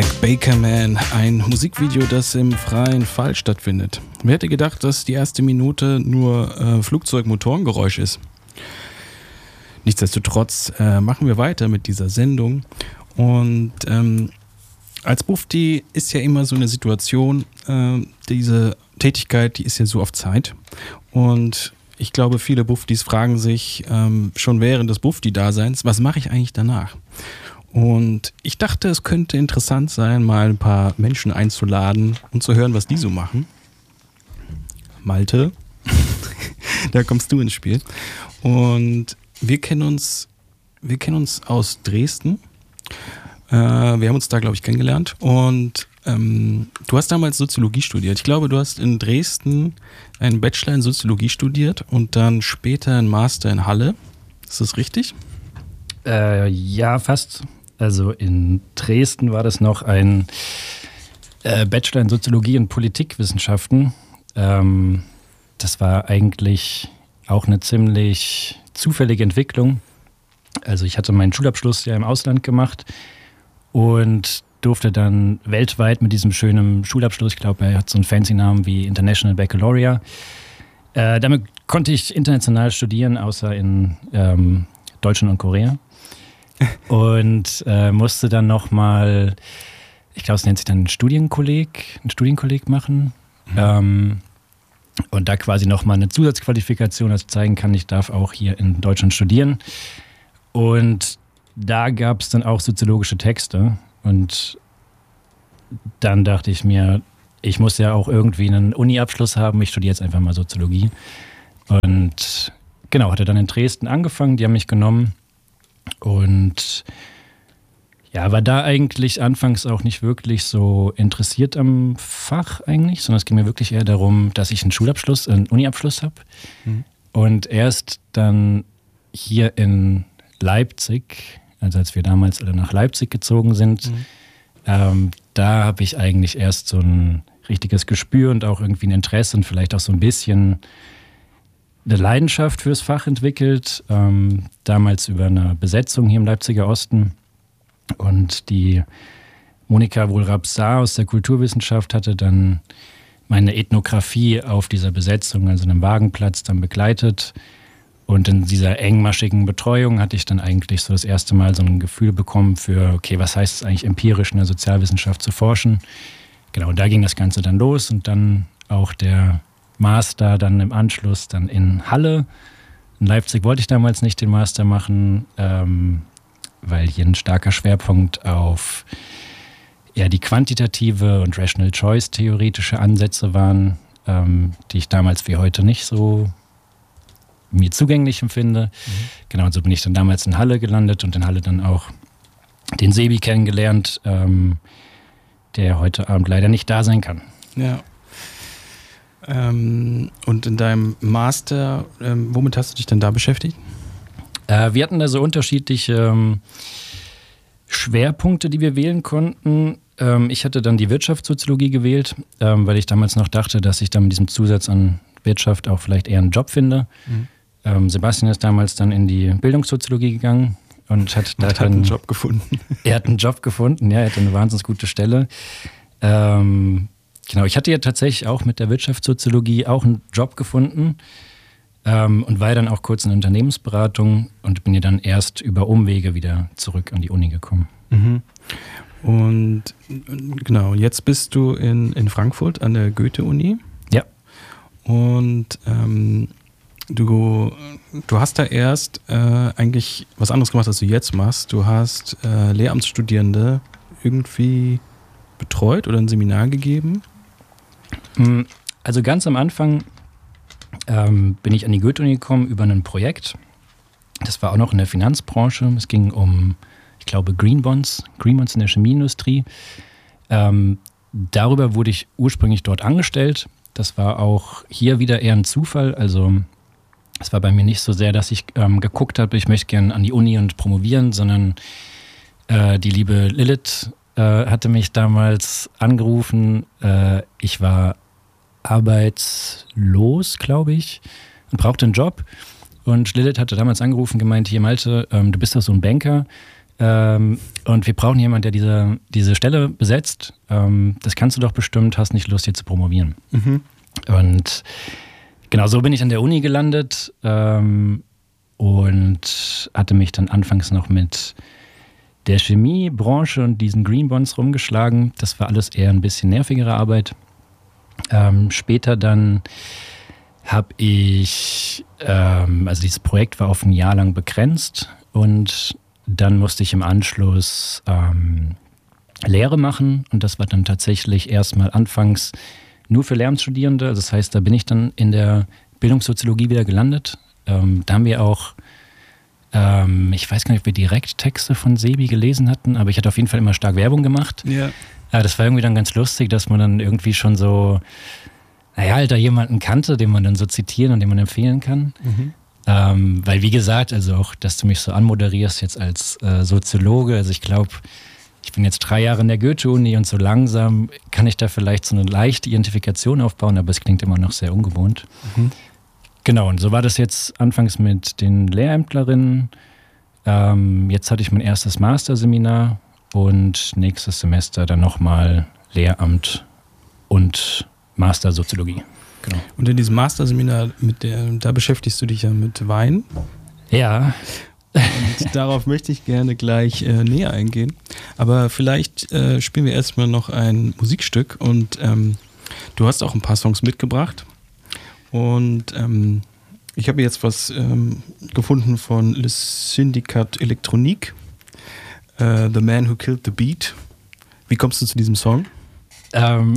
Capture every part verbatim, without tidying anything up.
Like Baker Man, ein Musikvideo, das im freien Fall stattfindet. Wer hätte gedacht, dass die erste Minute nur äh, Flugzeugmotorengeräusch ist? Nichtsdestotrotz äh, machen wir weiter mit dieser Sendung. Und ähm, als Bufti ist ja immer so eine Situation, äh, diese Tätigkeit, die ist ja so auf Zeit. Und ich glaube, viele Buftis fragen sich ähm, schon während des Bufti-Daseins, was mache ich eigentlich danach? Und ich dachte, es könnte interessant sein, mal ein paar Menschen einzuladen und zu hören, was die so machen. Malte, da kommst du ins Spiel. Und wir kennen uns, wir kennen uns aus Dresden. Äh, wir haben uns da, glaube ich, kennengelernt. Und ähm, du hast damals Soziologie studiert. Ich glaube, du hast in Dresden einen Bachelor in Soziologie studiert und dann später einen Master in Halle. Ist das richtig? Äh, ja, fast. Also in Dresden war das noch ein äh, Bachelor in Soziologie und Politikwissenschaften. Ähm, das war eigentlich auch eine ziemlich zufällige Entwicklung. Also ich hatte meinen Schulabschluss ja im Ausland gemacht und durfte dann weltweit mit diesem schönen Schulabschluss, ich glaube, er hat so einen fancy Namen wie International Baccalaureate, äh, damit konnte ich international studieren, außer in ähm, Deutschland und Korea. Und äh, musste dann nochmal, ich glaube, es nennt sich dann ein Studienkolleg, ein Studienkolleg machen. Mhm. Ähm, und da quasi nochmal eine Zusatzqualifikation, dass ich zeigen kann, ich darf auch hier in Deutschland studieren. Und da gab es dann auch soziologische Texte. Und dann dachte ich mir, ich muss ja auch irgendwie einen Uni-Abschluss haben. Ich studiere jetzt einfach mal Soziologie. Und genau, hatte dann in Dresden angefangen, die haben mich genommen. Und ja, war da eigentlich anfangs auch nicht wirklich so interessiert am Fach eigentlich, sondern es ging mir wirklich eher darum, dass ich einen Schulabschluss, einen Uni-Abschluss habe. Mhm. Und erst dann hier in Leipzig, also als wir damals alle nach Leipzig gezogen sind, mhm. ähm, da habe ich eigentlich erst so ein richtiges Gespür und auch irgendwie ein Interesse und vielleicht auch so ein bisschen eine Leidenschaft fürs Fach entwickelt, ähm, damals über eine Besetzung hier im Leipziger Osten. Und die Monika Wohlrab-Saar aus der Kulturwissenschaft hatte dann meine Ethnographie auf dieser Besetzung, also einem Wagenplatz, dann begleitet. Und in dieser engmaschigen Betreuung hatte ich dann eigentlich so das erste Mal so ein Gefühl bekommen für, okay, was heißt es eigentlich empirisch in der Sozialwissenschaft zu forschen? Genau, und da ging das Ganze dann los und dann auch der Master dann im Anschluss dann in Halle. In Leipzig wollte ich damals nicht den Master machen, ähm, weil hier ein starker Schwerpunkt auf eher die quantitative und Rational Choice theoretische Ansätze waren, ähm, die ich damals wie heute nicht so mir zugänglich empfinde. Mhm. Genau, und so bin ich dann damals in Halle gelandet und in Halle dann auch den Sebi kennengelernt, ähm, der heute Abend leider nicht da sein kann. Ja. Ähm, und in deinem Master, ähm, womit hast du dich denn da beschäftigt? Äh, wir hatten da so unterschiedliche ähm, Schwerpunkte, die wir wählen konnten. Ähm, ich hatte dann die Wirtschaftssoziologie gewählt, ähm, weil ich damals noch dachte, dass ich dann mit diesem Zusatz an Wirtschaft auch vielleicht eher einen Job finde. Mhm. Ähm, Sebastian ist damals dann in die Bildungssoziologie gegangen und hat da und dann hat einen Job gefunden. Er hat einen Job gefunden, ja, er hatte eine wahnsinnig gute Stelle. Ähm, Genau, ich hatte ja tatsächlich auch mit der Wirtschaftssoziologie auch einen Job gefunden ähm, und war ja dann auch kurz in der Unternehmensberatung und bin ja dann erst über Umwege wieder zurück an die Uni gekommen. Mhm. Und genau, jetzt bist du in, in Frankfurt an der Goethe-Uni. Ja. Und ähm, du, du hast da erst äh, eigentlich was anderes gemacht, als du jetzt machst. Du hast äh, Lehramtsstudierende irgendwie betreut oder ein Seminar gegeben? Also ganz am Anfang ähm, bin ich an die Goethe-Uni gekommen über ein Projekt. Das war auch noch in der Finanzbranche. Es ging um, ich glaube, Green Bonds, Green Bonds in der Chemieindustrie. Ähm, darüber wurde ich ursprünglich dort angestellt. Das war auch hier wieder eher ein Zufall. Also es war bei mir nicht so sehr, dass ich ähm, geguckt habe, ich möchte gerne an die Uni und promovieren, sondern äh, die liebe Lilith hatte mich damals angerufen. Äh, ich war arbeitslos, glaube ich, und brauchte einen Job. Und Lilith hatte damals angerufen und gemeint, hier Malte, ähm, du bist doch so ein Banker. ähm, und wir brauchen jemanden, der diese, diese Stelle besetzt. Ähm, das kannst du doch bestimmt, hast nicht Lust, hier zu promovieren. Mhm. Und genau so bin ich an der Uni gelandet ähm, und hatte mich dann anfangs noch mit der Chemiebranche und diesen Green Bonds rumgeschlagen. Das war alles eher ein bisschen nervigere Arbeit. Ähm, später dann habe ich, ähm, also dieses Projekt war auf ein Jahr lang begrenzt und dann musste ich im Anschluss ähm, Lehre machen und das war dann tatsächlich erstmal anfangs nur für Lehramtsstudierende. Also das heißt, da bin ich dann in der Bildungssoziologie wieder gelandet. Ähm, da haben wir auch, ähm, ich weiß gar nicht, ob wir direkt Texte von Sebi gelesen hatten, aber ich hatte auf jeden Fall immer stark Werbung gemacht. Ja. Äh, das war irgendwie dann ganz lustig, dass man dann irgendwie schon so, naja, halt da jemanden kannte, den man dann so zitieren und den man empfehlen kann. Mhm. Ähm, weil wie gesagt, also auch, dass du mich so anmoderierst jetzt als äh, Soziologe, also ich glaube, ich bin jetzt drei Jahre in der Goethe-Uni und so langsam kann ich da vielleicht so eine leichte Identifikation aufbauen, aber es klingt immer noch sehr ungewohnt. Mhm. Genau, und so war das jetzt anfangs mit den Lehrämtlerinnen. Ähm, jetzt hatte ich mein erstes Masterseminar und nächstes Semester dann nochmal Lehramt und Master Soziologie. Genau. Und in diesem Masterseminar, mit der, da beschäftigst du dich ja mit Wein. Ja. Und darauf möchte ich gerne gleich äh, näher eingehen. Aber vielleicht äh, spielen wir erstmal noch ein Musikstück und ähm, du hast auch ein paar Songs mitgebracht. Und ähm, ich habe jetzt was ähm, gefunden von Le Syndicat Electronique, äh, The Man Who Killed the Beat. Wie kommst du zu diesem Song? Ähm,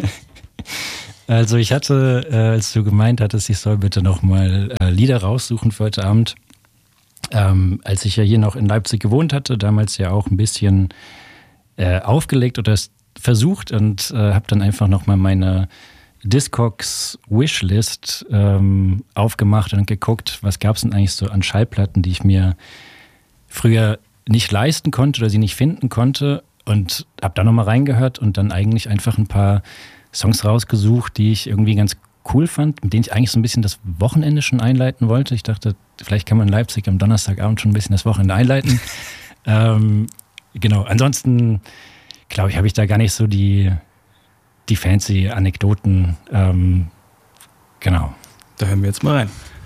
also ich hatte, äh, als du gemeint hattest, ich soll bitte nochmal äh, Lieder raussuchen für heute Abend, ähm, als ich ja hier noch in Leipzig gewohnt hatte, damals ja auch ein bisschen äh, aufgelegt oder versucht und äh, habe dann einfach nochmal meine Discogs Wishlist ähm, aufgemacht und geguckt, was gab es denn eigentlich so an Schallplatten, die ich mir früher nicht leisten konnte oder sie nicht finden konnte und habe da nochmal reingehört und dann eigentlich einfach ein paar Songs rausgesucht, die ich irgendwie ganz cool fand, mit denen ich eigentlich so ein bisschen das Wochenende schon einleiten wollte. Ich dachte, vielleicht kann man in Leipzig am Donnerstagabend schon ein bisschen das Wochenende einleiten. ähm, genau, ansonsten glaube ich, habe ich da gar nicht so die die fancy Anekdoten, ähm, genau. Da hören wir jetzt mal rein.